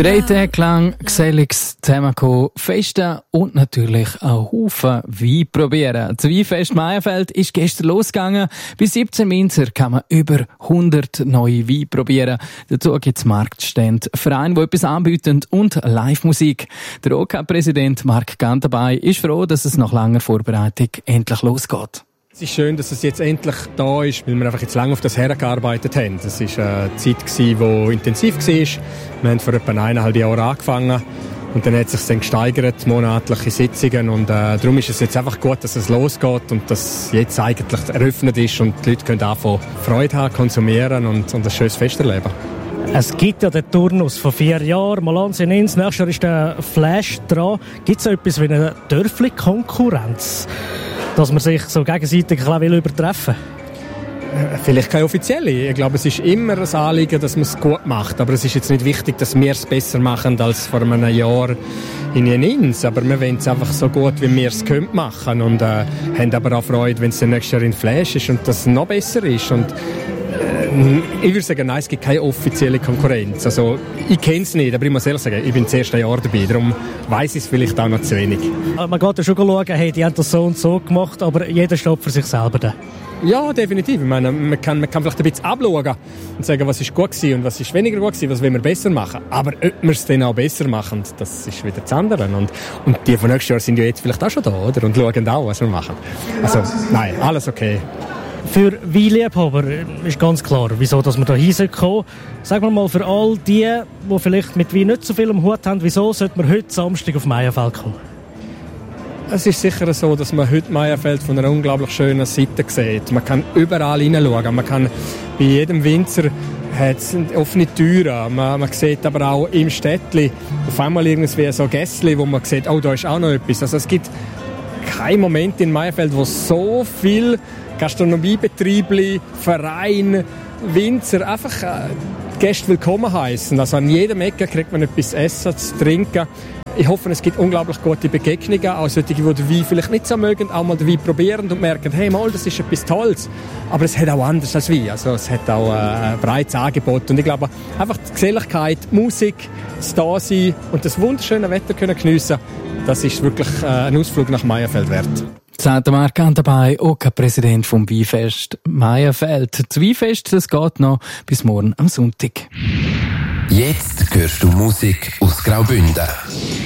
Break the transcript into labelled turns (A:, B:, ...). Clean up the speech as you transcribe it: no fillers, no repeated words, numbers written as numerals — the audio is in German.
A: 3 Tage lang geselliges Zusammenkommen, Festen und natürlich auch Haufen Wein probieren. Das Weinfest Meierfeld ist gestern losgegangen. Bis 17 Winzer kann man über 100 neue Weine probieren. Dazu gibt es Marktstände, Vereine, die etwas anbieten und Live-Musik. Der OK-Präsident Marc Ganterbay ist froh, dass es nach langer Vorbereitung endlich losgeht.
B: Es ist schön, dass es jetzt endlich da ist, weil wir einfach jetzt lange auf das hergearbeitet haben. Das war eine Zeit, die intensiv war. Wir haben vor etwa 1,5 Jahren angefangen und dann hat es sich dann gesteigert, monatliche Sitzungen. Und darum ist es jetzt einfach gut, dass es losgeht und dass jetzt eigentlich eröffnet ist und die Leute können anfangen Freude haben, konsumieren und ein schönes Fest erleben.
C: Es gibt ja den Turnus von 4 Jahren, mal ansehen, nächstes Jahr ist der Flash dran. Gibt es etwas wie eine dörfliche Konkurrenz, dass man sich so gegenseitig ein bisschen übertreffen will?
B: Vielleicht keine offizielle. Ich glaube, es ist immer ein Anliegen, dass man es gut macht. Aber es ist jetzt nicht wichtig, dass wir es besser machen als vor einem Jahr in Jenins. Aber wir wollen es einfach so gut, wie wir es machen können. Und haben aber auch Freude, wenn es nächstes Jahr in Flash ist und das noch besser ist. Und ich würde sagen, nein, es gibt keine offizielle Konkurrenz. Also, ich kenne es nicht, aber ich muss ehrlich sagen, ich bin das erste Jahr dabei, darum weiss ich es vielleicht auch noch zu wenig.
C: Man geht ja schon schauen, hey, die haben das so und so gemacht, aber jeder steht für sich selber da.
B: Ja, definitiv. Ich meine, man kann vielleicht ein bisschen abschauen und sagen, was ist gut gewesen und was ist weniger gut gewesen, was wollen wir besser machen. Aber ob wir es dann auch besser machen, das ist wieder das andere. Und die von nächstes Jahr sind ja jetzt vielleicht auch schon da, oder? Und schauen auch, was wir machen. Also, nein, alles okay.
C: Für Weinliebhaber ist ganz klar, wieso dass wir da hin kommen. Sagen wir mal, für all die vielleicht mit Wein nicht so viel am Hut haben, wieso sollte man heute Samstag auf Meierfeld kommen?
B: Es ist sicher so, dass man heute Meierfeld von einer unglaublich schönen Seite sieht. Man kann überall hineinschauen. Man kann bei jedem Winzer hat's offene Türen. Man sieht aber auch im Städtli auf einmal irgendwie so Gässli, wo man sieht, oh, da ist auch noch etwas. Also es gibt keinen Moment in Meierfeld, wo so viel Gastronomiebetriebe, Vereine, Winzer einfach Gäste willkommen heißen. Also an jedem Ecke kriegt man etwas zu essen, zu trinken. Ich hoffe, es gibt unglaublich gute Begegnungen, auch solche, die den Wein vielleicht nicht so mögen, auch mal den Wein probieren und merken, hey, mal, das ist etwas Tolles. Aber es hat auch anders als Wein. Also es hat auch ein breites Angebot. Und ich glaube, einfach die Geselligkeit, die Musik, das Dasein und das wunderschöne Wetter können geniessen, das ist wirklich ein Ausflug nach Meierfeld wert.
A: Sagt der Marc Ganterbay, OK-Präsident vom Weinfest Meierfeld. Das Weinfest, das geht noch bis morgen am Sonntag.
D: Jetzt hörst du Musik aus Graubünden.